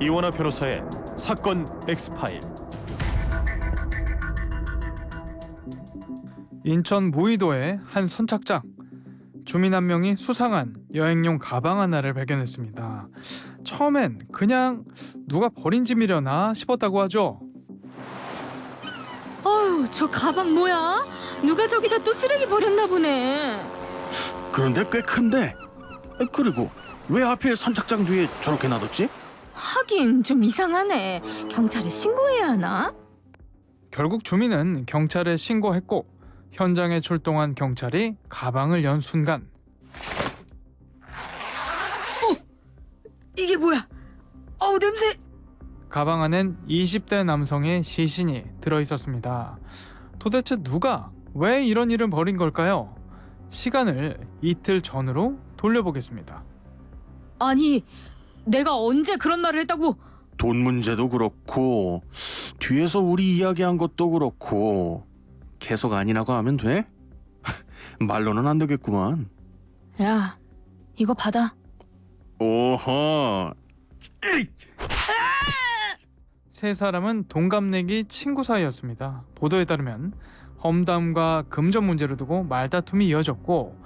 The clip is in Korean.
이원화 변호사의 사건 X파일. 인천 무의도의 한 선착장. 주민 한 명이 수상한 여행용 가방 하나를 발견했습니다. 처음엔 그냥 누가 버린 짐이려나 싶었다고 하죠. 어휴, 저 가방 뭐야? 누가 저기다 또 쓰레기 버렸나 보네. 그런데 꽤 큰데. 그리고 왜 하필 선착장 뒤에 저렇게 놔뒀지? 하긴 좀 이상하네. 경찰에 신고해야 하나? 결국 주민은 경찰에 신고했고 현장에 출동한 경찰이 가방을 연 순간 이게 뭐야? 어우, 냄새. 가방 안엔 20대 남성의 시신이 들어있었습니다. 도대체 누가 왜 이런 일을 벌인 걸까요? 시간을 이틀 전으로 돌려보겠습니다. 아니, 내가 언제 그런 말을 했다고? 돈 문제도 그렇고 뒤에서 우리 이야기한 것도 그렇고 계속 아니라고 하면 돼? 말로는 안 되겠구만. 야, 이거 받아. 오호. 세 사람은 동갑내기 친구 사이였습니다. 보도에 따르면 험담과 금전 문제를 두고 말다툼이 이어졌고